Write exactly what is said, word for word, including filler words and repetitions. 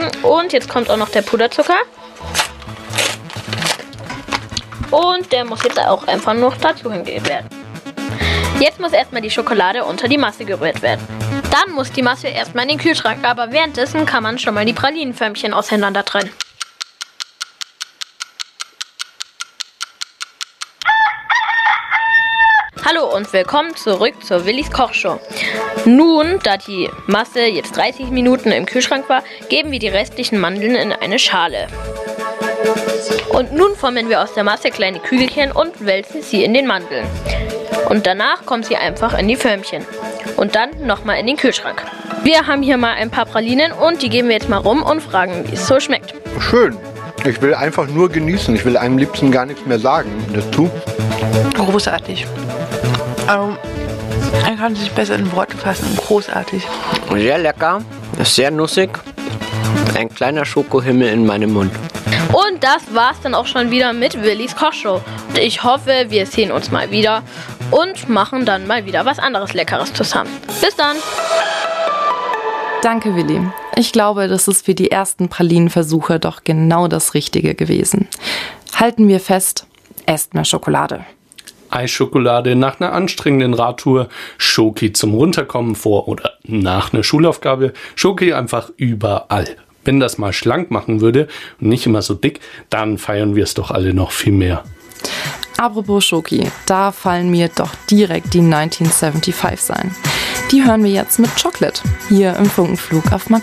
Und jetzt kommt auch noch der Puderzucker. Und der muss jetzt auch einfach noch dazu hingegeben werden. Jetzt muss erstmal die Schokolade unter die Masse gerührt werden. Dann muss die Masse erstmal in den Kühlschrank, aber währenddessen kann man schon mal die Pralinenförmchen auseinander trennen. Hallo und willkommen zurück zur Willis Kochshow. Nun, da die Masse jetzt dreißig Minuten im Kühlschrank war, geben wir die restlichen Mandeln in eine Schale. Und nun formen wir aus der Masse kleine Kügelchen und wälzen sie in den Mandeln. Und danach kommt sie einfach in die Förmchen. Und dann nochmal in den Kühlschrank. Wir haben hier mal ein paar Pralinen und die geben wir jetzt mal rum und fragen, wie es so schmeckt. Schön. Ich will einfach nur genießen. Ich will einem liebsten gar nichts mehr sagen dazu. Großartig. Also, man kann sich besser in Worte fassen. Großartig. Sehr lecker, ist sehr nussig. Ein kleiner Schokohimmel in meinem Mund. Und das war's dann auch schon wieder mit Willis Kochshow. Und ich hoffe, wir sehen uns mal wieder und machen dann mal wieder was anderes Leckeres zusammen. Bis dann! Danke, Willi. Ich glaube, das ist für die ersten Pralinenversuche doch genau das Richtige gewesen. Halten wir fest, esst mehr Schokolade. Eisschokolade nach einer anstrengenden Radtour, Schoki zum Runterkommen vor oder nach einer Schulaufgabe, Schoki einfach überall. Wenn das mal schlank machen würde und nicht immer so dick, dann feiern wir es doch alle noch viel mehr. Apropos Schoki, da fallen mir doch direkt die neunzehnhundertfünfundsiebzig ein. Die hören wir jetzt mit Chocolate, hier im Funkenflug auf Max